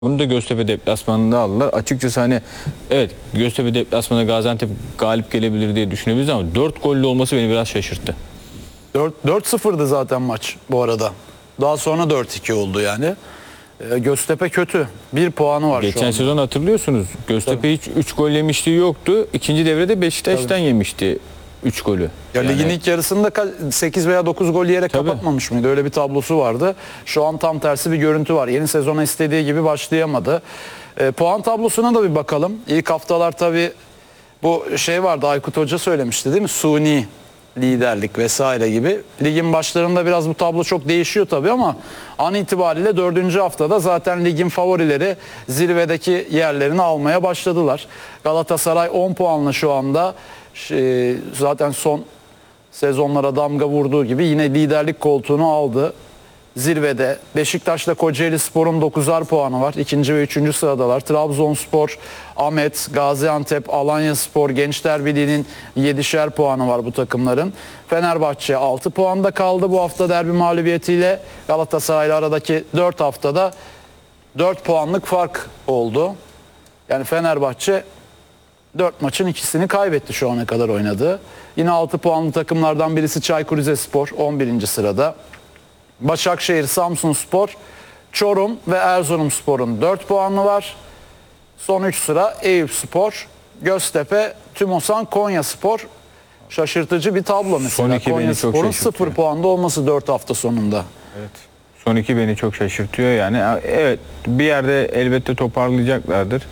Bunu da Göztepe deplasmanında aldılar. Açıkçası hani evet Göztepe deplasmanında Gaziantep galip gelebilir diye düşünebiliriz ama 4 gollü olması beni biraz şaşırttı. 4-0'dı zaten maç bu arada. Daha sonra 4-2 oldu yani. Göztepe kötü. 1 puanı var şu Geçen anda. sezon hatırlıyorsunuz. Göztepe hiç 3 gol yemişliği yoktu. İkinci devrede Beşiktaş'tan yemişti 3 golü. Ya ligin ilk yarısında 8 veya 9 gol yiyerek kapatmamış mıydı? Öyle bir tablosu vardı. Şu an tam tersi bir görüntü var. Yeni sezona istediği gibi başlayamadı. Puan tablosuna da bir bakalım. İlk haftalar tabii bu şey vardı, Aykut Hoca söylemişti değil mi? Suni liderlik vesaire gibi. Ligin başlarında biraz bu tablo çok değişiyor tabii ama an itibariyle 4. haftada zaten ligin favorileri zirvedeki yerlerini almaya başladılar. Galatasaray 10 puanla şu anda zaten son sezonlara damga vurduğu gibi yine liderlik koltuğunu aldı. Zirvede Beşiktaş'la Kocaelispor'un 9'ar puanı var. 2. ve 3. sıradalar. Trabzonspor, Ahmet, Gaziantep, Alanyaspor, Gençler Birliği'nin 7'şer puanı var bu takımların. Fenerbahçe 6 puanda kaldı bu hafta derbi mağlubiyetiyle. Galatasaray'la aradaki 4 haftada 4 puanlık fark oldu. Yani Fenerbahçe 4 maçın ikisini kaybetti şu ana kadar oynadığı. Yine 6 puanlı takımlardan birisi Çaykur Rizespor 11. sırada. Başakşehir, Samsunspor, Çorum ve Erzurumspor'un 4 puanı var. Son 3 sıra Eyüpspor, Göztepe, Tümosan, Konyaspor. Şaşırtıcı bir tablo mesela. Son iki beni çok Konyaspor'un şaşırtıyor. 0 puanda olması 4 hafta sonunda. Evet. Son 2 beni çok şaşırtıyor yani. Evet bir yerde elbette toparlayacaklardır.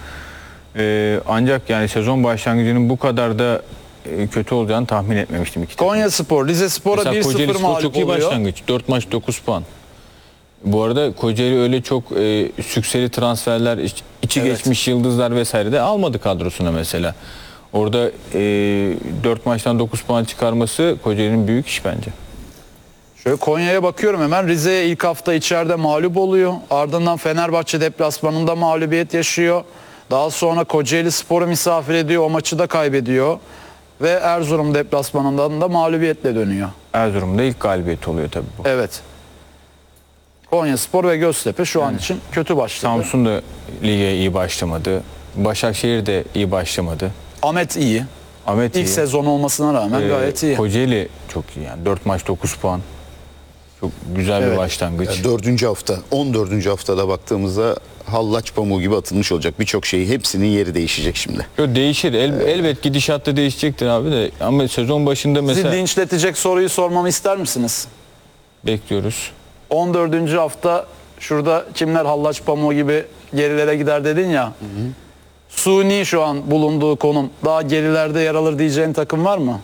Ancak yani sezon başlangıcının bu kadar da kötü olacağını tahmin etmemiştim. Konyaspor, Rizespor'a 1-0 mağlup çok iyi oluyor. başlangıç. 4 maç 9 puan. Bu arada Kocaeli öyle çok sükseli transferler, içi Evet. geçmiş yıldızlar vesaire de almadı kadrosuna mesela. Orada 4 maçtan 9 puan çıkarması Kocaeli'nin büyük iş bence. Şöyle Konya'ya bakıyorum hemen. Rize'ye ilk hafta içeride mağlup oluyor. Ardından Fenerbahçe deplasmanında mağlubiyet yaşıyor. Daha sonra Kocaelispor'u misafir ediyor. O maçı da kaybediyor. Ve Erzurum deplasmanından da mağlubiyetle dönüyor. Erzurum'da ilk galibiyet oluyor tabii bu. Evet. Konyaspor ve Göztepe şu an için kötü başladı. Samsun da lige iyi başlamadı. Başakşehir de iyi başlamadı. Ahmet iyi. Ahmet İlk iyi. sezon olmasına rağmen gayet iyi. Kocaeli çok iyi yani. 4 maç 9 puan. Çok güzel bir Evet. başlangıç. Yani 4. hafta, 14. haftada baktığımızda hallaç pamuğu gibi atılmış olacak. Birçok şeyi, hepsinin yeri değişecek şimdi. Yo, değişir. Elbet gidişatta değişecektir abi de. Ama sezon başında Sizi mesela linçletecek soruyu sormamı ister misiniz? bekliyoruz. 14. hafta şurada kimler hallaç pamuğu gibi gerilere gider dedin ya. Suni şu an bulunduğu konum daha gerilerde yer alır diyeceğin takım var mı?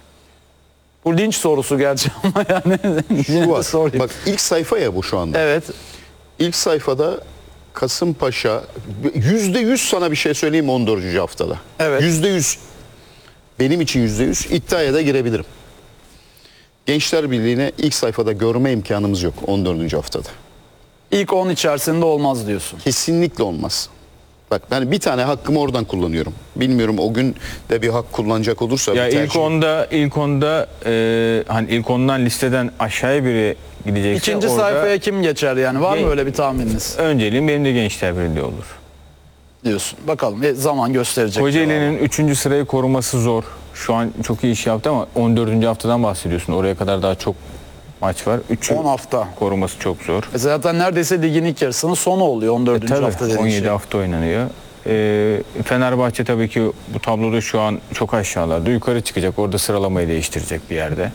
Bu linç sorusu gerçi ama yani yine Şu de var. sorayım. Bak ilk sayfa ya bu şu anda. Evet. İlk sayfada Kasımpaşa %100 sana bir şey söyleyeyim 14. haftada. Evet. %100. Benim için %100 iddiaya da girebilirim. Gençler Birliği'ne ilk sayfada görme imkanımız yok 14. haftada. İlk 10 içerisinde olmaz diyorsun. Kesinlikle olmaz. Bak ben bir tane hakkımı oradan kullanıyorum. Bilmiyorum o gün de bir hak kullanacak olursa. Ya bir tercih. ilk onda hani ilk ondan listeden aşağıya biri gidecekse İkinci orada sayfaya kim geçer yani? Var mı Gen- öyle bir tahmininiz önceliğim benim de Gençler Birliği olur. diyorsun? Bakalım zaman gösterecek. Kocaeli'nin 3. sırayı koruması zor. Şu an çok iyi iş yaptı ama 14. haftadan bahsediyorsun. Oraya kadar daha çok maç var. 3'ü 10 hafta. koruması çok zor. Zaten neredeyse ligin ilk yarısının sonu oluyor 14. Tabii hafta dediğin 17 şey. hafta oynanıyor. Fenerbahçe tabii ki bu tabloda şu an çok aşağılarda. Yukarı çıkacak. Orada sıralamayı değiştirecek bir yerde.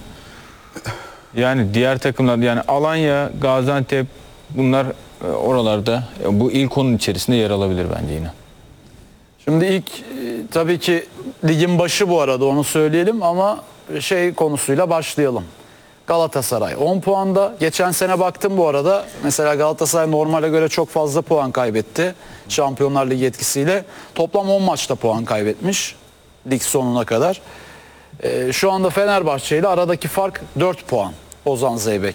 Yani diğer takımlar yani Alanya, Gaziantep bunlar oralarda bu ilk onun içerisinde yer alabilir bence yine. Şimdi ilk tabii ki ligin başı bu arada onu söyleyelim ama şey konusuyla başlayalım. Galatasaray 10 puanda. Geçen sene baktım bu arada. Mesela Galatasaray normale göre çok fazla puan kaybetti. Şampiyonlar Ligi etkisiyle. Toplam 10 maçta puan kaybetmiş. Lig sonuna kadar. Şu anda Fenerbahçe ile aradaki fark 4 puan. Ozan Zeybek.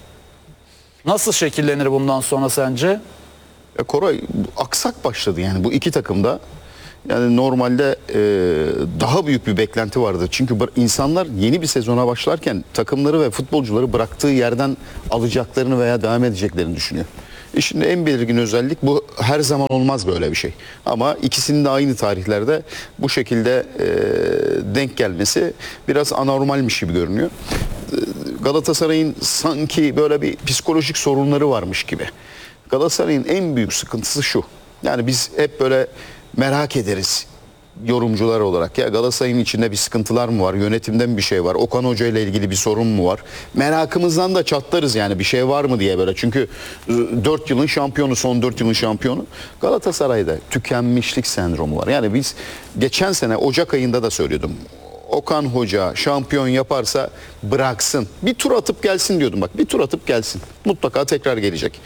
Nasıl şekillenir bundan sonra sence? Koray aksak başladı yani bu iki takımda. Yani normalde daha büyük bir beklenti vardı. Çünkü insanlar yeni bir sezona başlarken takımları ve futbolcuları bıraktığı yerden alacaklarını veya devam edeceklerini düşünüyor. İşin en belirgin özellik bu, her zaman olmaz böyle bir şey. Ama ikisinin de aynı tarihlerde bu şekilde denk gelmesi biraz anormalmiş gibi görünüyor. Galatasaray'ın sanki böyle bir psikolojik sorunları varmış gibi. Galatasaray'ın en büyük sıkıntısı şu. Yani biz hep böyle merak ederiz yorumcular olarak. Ya Galatasaray'ın içinde bir sıkıntılar mı var? Yönetimde mi bir şey var? Okan Hoca ile ilgili bir sorun mu var? Merakımızdan da çatlarız yani, bir şey var mı diye böyle. Çünkü 4 yılın şampiyonu, son 4 yılın şampiyonu. Galatasaray'da tükenmişlik sendromu var. Yani biz geçen sene Ocak ayında da söylüyordum. Okan Hoca şampiyon yaparsa bıraksın. Bir tur atıp gelsin diyordum bak. Bir tur atıp gelsin. Mutlaka tekrar gelecek.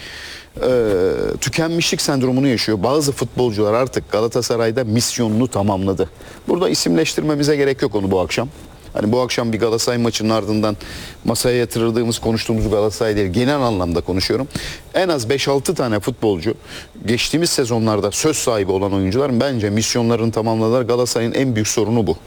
Tükenmişlik sendromunu yaşıyor. Bazı futbolcular artık Galatasaray'da misyonunu tamamladı. Burada isimleştirmemize gerek yok onu bu akşam. Hani bu akşam bir Galatasaray maçının ardından masaya yatırıldığımız, konuştuğumuz Galatasaray değil, genel anlamda konuşuyorum. En az 5-6 tane futbolcu geçtiğimiz sezonlarda söz sahibi olan oyuncular bence misyonlarını tamamladılar. Galatasaray'ın en büyük sorunu bu.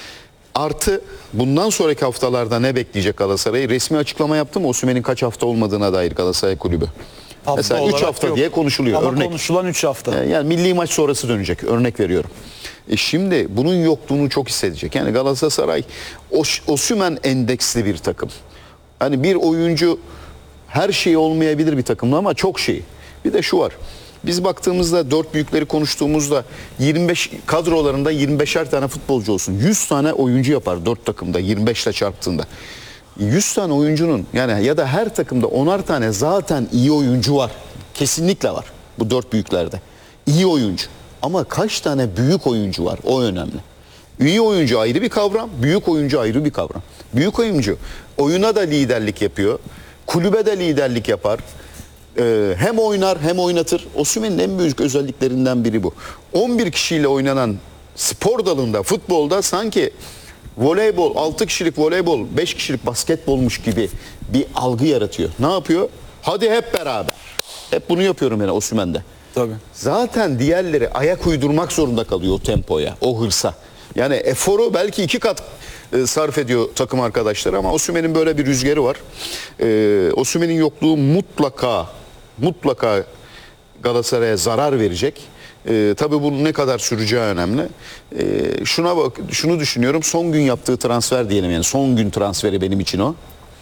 Artı bundan sonraki haftalarda ne bekleyecek Galatasaray'ı? Resmi açıklama yaptı mı Osimhen'in kaç hafta olmadığına dair Galatasaray Kulübü? Hafta Mesela 3 olarak hafta yok. diye konuşuluyor. Ama Örnek. konuşulan 3 hafta. Yani milli maç sonrası dönecek. Örnek veriyorum. Şimdi bunun yokluğunu çok hissedecek. Yani Galatasaray Osimhen endeksli bir takım. Hani bir oyuncu her şey olmayabilir bir takımda ama çok şey. Bir de şu var. Biz baktığımızda dört büyükleri konuştuğumuzda 25 kadrolarında 25'er tane futbolcu olsun. 100 tane oyuncu yapar 4 takımda 25 ile çarptığında. 100 tane oyuncunun yani ya da her takımda 10'ar tane zaten iyi oyuncu var. Kesinlikle var bu dört büyüklerde. İyi oyuncu. Ama kaç tane büyük oyuncu var? O önemli. İyi oyuncu ayrı bir kavram, büyük oyuncu ayrı bir kavram. Büyük oyuncu oyuna da liderlik yapıyor. Kulübe de liderlik yapar. Hem oynar hem oynatır. Osimhen'in en büyük özelliklerinden biri bu. 11 kişiyle oynanan spor dalında, futbolda sanki voleybol, 6 kişilik voleybol, 5 kişilik basketbolmuş gibi bir algı yaratıyor. Ne yapıyor? Hadi hep beraber. Hep bunu yapıyorum yani Osimhen'de. Tabii. Zaten diğerleri ayak uydurmak zorunda kalıyor o tempoya, o hırsa. Yani eforu belki 2 kat sarf ediyor takım arkadaşları ama Osimhen'in böyle bir rüzgarı var. Osimhen'in yokluğu mutlaka Galatasaray'a zarar verecek. Tabii bunun ne kadar süreceği önemli. Şunu düşünüyorum. Son gün yaptığı transfer diyelim yani. Son gün transferi benim için o.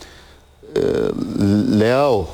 Leao.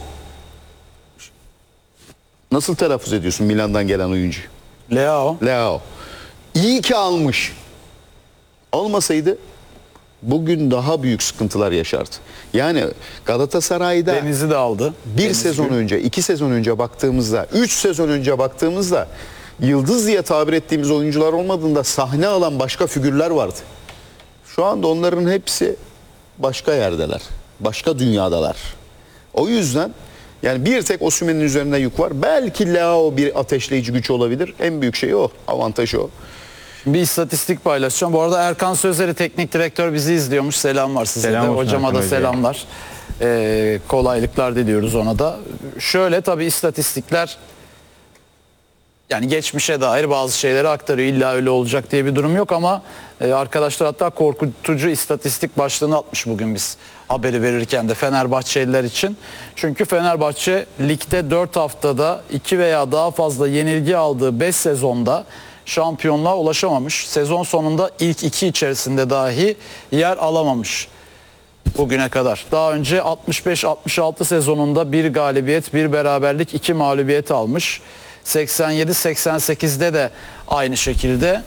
Nasıl telaffuz ediyorsun Milan'dan gelen oyuncu? Leao. İyi ki almış. Almasaydı bugün daha büyük sıkıntılar yaşardı. Yani Galatasaray'da Deniz'i de aldı. bir sezon önce, 2 sezon önce baktığımızda, 3 sezon önce baktığımızda yıldız diye tabir ettiğimiz oyuncular olmadığında sahne alan başka figürler vardı. Şu anda onların hepsi başka yerdeler. Başka dünyadalar. O yüzden yani bir tek Osimhen'in üzerinde yük var. Belki Leao bir ateşleyici güç olabilir. En büyük şey o. Avantajı o. Bir istatistik paylaşacağım. Bu arada Erkan Sözleri teknik direktör bizi izliyormuş. Selam var size Selam de. olsun Hocama da Erkan Hoca'ya. selamlar. Kolaylıklar diliyoruz ona da. Şöyle tabii istatistikler yani geçmişe dair bazı şeyleri aktarıyor. İlla öyle olacak diye bir durum yok ama arkadaşlar hatta korkutucu istatistik başlığını atmış bugün biz haberi verirken de Fenerbahçeliler için. Çünkü Fenerbahçe ligde 4 haftada 2 veya daha fazla yenilgi aldığı 5 sezonda şampiyonluğa ulaşamamış. Sezon sonunda ilk 2 içerisinde dahi yer alamamış bugüne kadar. Daha önce 65-66 sezonunda 1 galibiyet, 1 beraberlik, 2 mağlubiyet almış. 87-88'de de aynı şekilde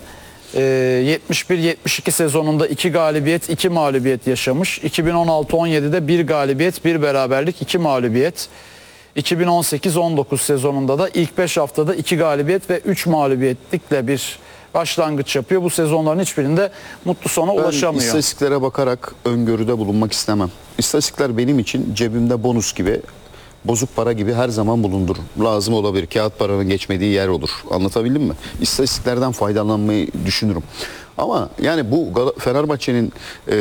71-72 sezonunda 2 galibiyet 2 mağlubiyet yaşamış. 2016-17'de 1 galibiyet 1 beraberlik 2 mağlubiyet. 2018-19 sezonunda da ilk 5 haftada 2 galibiyet ve 3 mağlubiyetlikle bir başlangıç yapıyor. Bu sezonların hiçbirinde mutlu sona Ben ulaşamıyor. istatistiklere bakarak öngörüde bulunmak istemem. İstatistikler benim için cebimde bonus gibi, bozuk para gibi her zaman bulundurur. Lazım olabilir. Kağıt paranın geçmediği yer olur. Anlatabildim mi? İstatistiklerden faydalanmayı düşünürüm. Ama yani bu Fenerbahçe'nin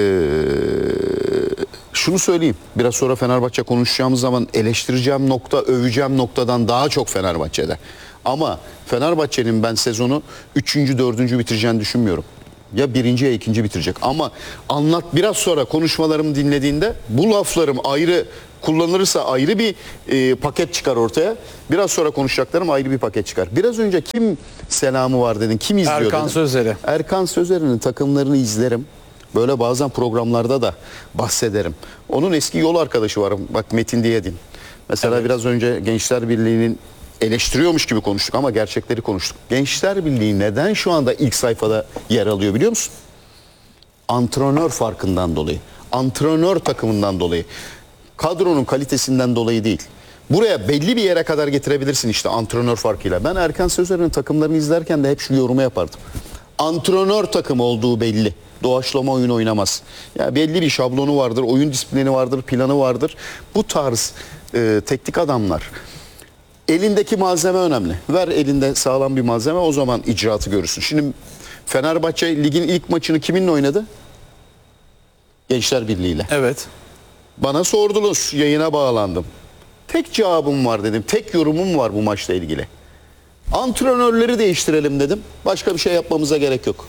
şunu söyleyeyim. Biraz sonra Fenerbahçe konuşacağımız zaman eleştireceğim nokta, öveceğim noktadan daha çok Fenerbahçe'de. Ama Fenerbahçe'nin ben sezonu 3. 4. bitireceğini düşünmüyorum. Ya 1. ya 2. bitirecek. Ama biraz sonra konuşmalarımı dinlediğinde bu laflarım ayrı kullanılırsa ayrı bir paket çıkar ortaya. Biraz sonra konuşacaklarım ayrı bir paket çıkar. Biraz önce kim selamı var dedin, kim izliyor Erkan dedin. Sözleri. Erkan Sözler'in takımlarını izlerim. Böyle bazen programlarda da bahsederim. Onun eski yol arkadaşı var. Bak Metin Diyedin. Mesela biraz önce Gençler Birliği'nin eleştiriyormuş gibi konuştuk ama gerçekleri konuştuk. Gençler Birliği neden şu anda ilk sayfada yer alıyor biliyor musun? Antrenör farkından dolayı. Antrenör takımından dolayı. Kadronun kalitesinden dolayı değil. Buraya belli bir yere kadar getirebilirsin işte antrenör farkıyla. Ben Erkan Sözler'in takımlarını izlerken de hep şu yorumu yapardım. Antrenör takım olduğu belli. Doğaçlama oyun oynamaz. Ya belli bir şablonu vardır, oyun disiplini vardır, planı vardır. Bu tarz teknik adamlar. Elindeki malzeme önemli. Ver elinde sağlam bir malzeme, o zaman icraatı görürsün. Şimdi Fenerbahçe ligin ilk maçını kiminle oynadı? Gençler Birliği ile. Evet. Bana sordunuz, yayına bağlandım. Tek cevabım var dedim, tek yorumum var bu maçla ilgili. Antrenörleri değiştirelim dedim. Başka bir şey yapmamıza gerek yok.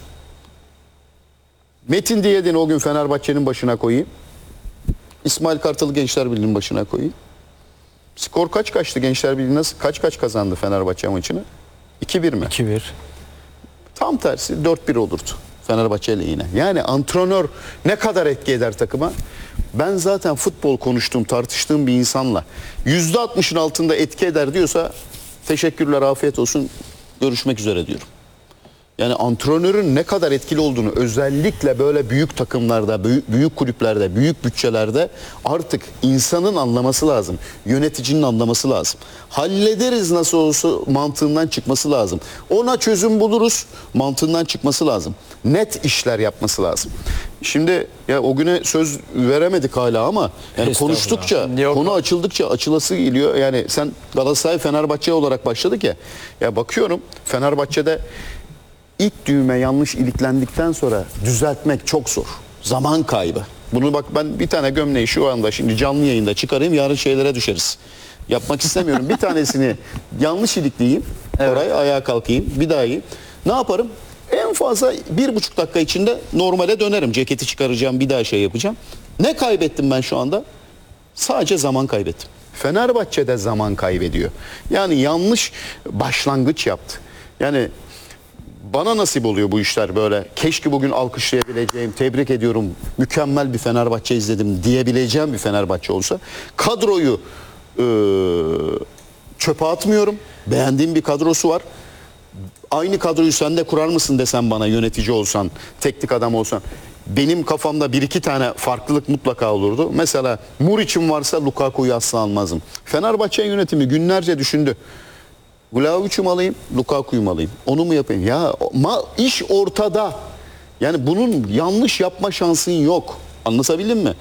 Metin Diyedin'i o gün Fenerbahçe'nin başına koyayım. İsmail Kartal'ı Gençler Birliği'nin başına koyayım. Skor kaçtı Gençler Birliği nasıl kaç kazandı Fenerbahçe maçını? 2-1 mi? 2-1. Tam tersi 4-1 olurdu Fenerbahçe lehine. Yani antrenör ne kadar etki eder takıma? Ben zaten futbol konuştuğum, tartıştığım bir insanla %60'ın altında etki eder diyorsa teşekkürler, afiyet olsun, görüşmek üzere diyorum. Yani antrenörün ne kadar etkili olduğunu özellikle böyle büyük takımlarda, büyük kulüplerde, büyük bütçelerde artık insanın anlaması lazım. Yöneticinin anlaması lazım. Hallederiz nasıl olsa mantığından çıkması lazım. Ona çözüm buluruz mantığından çıkması lazım. Net işler yapması lazım. Şimdi ya o güne söz veremedik hala ama yani konuştukça, Yok. konu açıldıkça açılası geliyor. Yani sen Galatasaray Fenerbahçe olarak başladık ya. Ya bakıyorum Fenerbahçe'de İlk düğme yanlış iliklendikten sonra düzeltmek çok zor. Zaman kaybı. Bunu bak ben bir tane gömleği şu anda şimdi canlı yayında çıkarayım, yarın şeylere düşeriz. Yapmak istemiyorum. Bir tanesini yanlış ilikleyeyim. Oraya ayağa kalkayım. Bir daha yiyeyim. Ne yaparım? En fazla 1,5 dakika içinde normale dönerim. Ceketi çıkaracağım, bir daha şey yapacağım. Ne kaybettim ben şu anda? Sadece zaman kaybettim. Fenerbahçe'de zaman kaybediyor. Yani yanlış başlangıç yaptı. Yani bana nasip oluyor bu işler böyle. Keşke bugün alkışlayabileceğim, tebrik ediyorum, mükemmel bir Fenerbahçe izledim diyebileceğim bir Fenerbahçe olsa. Kadroyu çöpe atmıyorum. Beğendiğim bir kadrosu var. Aynı kadroyu sen de kurar mısın desem bana, yönetici olsan, teknik adam olsan. Benim kafamda bir iki tane farklılık mutlaka olurdu. Mesela Muriç'im varsa Lukaku'yu asla almazdım. Fenerbahçe yönetimi günlerce düşündü. Vlahovic'i mi alayım, Lukaku'yu mu alayım? Onu mu yapayım? Ya iş ortada. Yani bunun yanlış yapma şansın yok. Anlatabildim mi?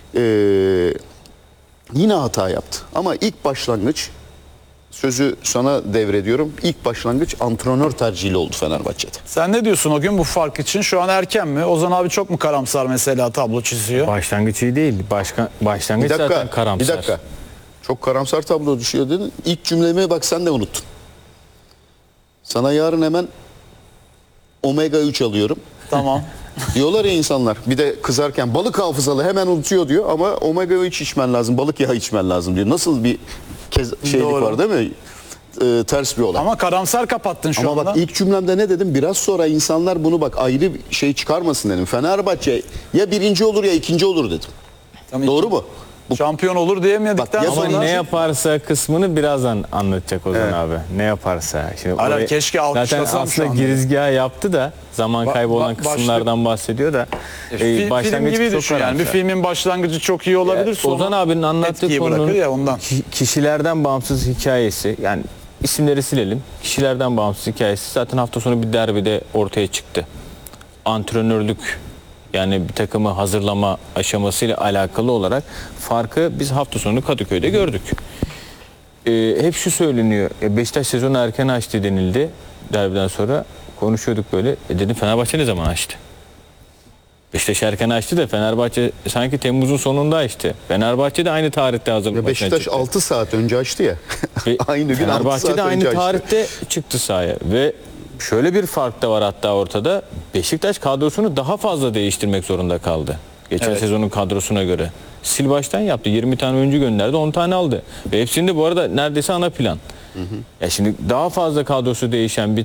Yine hata yaptı. Ama ilk başlangıç, sözü sana devrediyorum. İlk başlangıç antrenör tercihiyle oldu Fenerbahçe'de. Sen ne diyorsun o gün bu fark için? Şu an erken mi? Ozan abi çok mu karamsar mesela tablo çiziyor? Başlangıç iyi değil. Başlangıç zaten karamsar. Bir dakika. Çok karamsar tablo düşüyor dedin. İlk cümlemi bak sen de unuttun. Sana yarın hemen omega 3 alıyorum. Tamam. Diyorlar ya insanlar, bir de kızarken balık hafızalı hemen unutuyor diyor ama omega 3 içmen lazım, balık yağı içmen lazım diyor. Nasıl bir şeylik Doğru. var değil mi? Ters bir olay. Ama karamsar kapattın şu Ama anda. bak ilk cümlemde ne dedim? Biraz sonra insanlar bunu bak ayrı bir şey çıkarmasın dedim. Fenerbahçe ya birinci olur ya ikinci olur dedim. Tabii Doğru ki. mu? Şampiyon olur diyemedikten Bak, ya Ama sonra... ne yaparsa kısmını birazdan anlatacak Ozan abi. Ne yaparsa. Şimdi Hala oraya- keşke zaten alkışlasam şu aslında anda. girizgah yaptı da zaman kaybı olan başlık- kısımlardan bahsediyor da. Film başlangıcı gibi çok düşün yani. Bir karamsar. filmin başlangıcı çok iyi olabilir. Sonu Ozan abinin anlattığı etkiyi konunun bırakır ya ondan. kişilerden bağımsız hikayesi, yani isimleri silelim. Kişilerden bağımsız hikayesi zaten hafta sonu bir derbide ortaya çıktı. Antrenörlük, yani bir takımı hazırlama aşamasıyla alakalı olarak farkı biz hafta sonu Kadıköy'de gördük. Hep şu söyleniyor. Beşiktaş sezonu erken açtı denildi derbiden sonra. Konuşuyorduk böyle. Dedim Fenerbahçe ne zaman açtı? Beşiktaş erken açtı da Fenerbahçe sanki Temmuz'un sonunda açtı. Fenerbahçe de aynı tarihte hazırlık maçına Beşiktaş çıktı. 6 saat önce açtı ya. Ve Aynı gün 6 Fenerbahçe saat de aynı önce açtı. tarihte çıktı sahaya ve şöyle bir fark da var hatta ortada. Beşiktaş kadrosunu daha fazla değiştirmek zorunda kaldı. Geçen Evet. sezonun kadrosuna göre. Sil baştan yaptı. 20 tane oyuncu gönderdi. 10 tane aldı. Ve hepsinde bu arada neredeyse ana plan. Ya şimdi daha fazla kadrosu değişen bir